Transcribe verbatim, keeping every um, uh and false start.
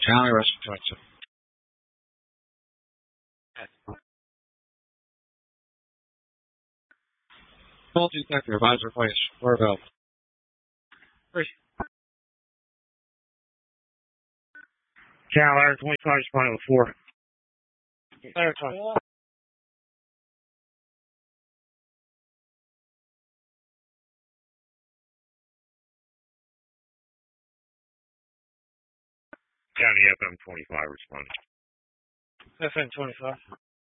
County Rescue twenty-two. Full detector, advisor place. We're available. Three. County Ladder twenty-five, responding with four. Ladder twenty. County F M twenty-five, responding. F M twenty-five.